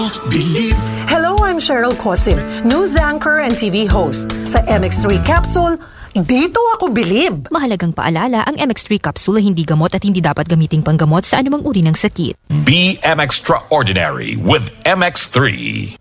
Believe. Hello, I'm Cheryl Cosim, news anchor and TV host. Sa MX3 Capsule, dito ako bilib. Mahalagang paalala, ang MX3 capsule ay hindi gamot at hindi dapat gamiting panggamot sa anumang uri ng sakit. Be MXtraordinary with MX3.